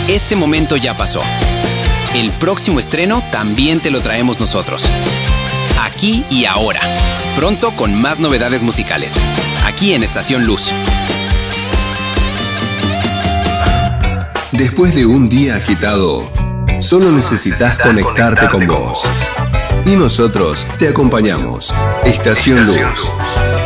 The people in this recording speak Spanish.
Este momento ya pasó. El próximo estreno también te lo traemos nosotros. Aquí y ahora. Pronto con más novedades musicales. Aquí en Estación Luz. Después de un día agitado, solo necesitas conectarte con vos. Y nosotros te acompañamos. Estación Luz.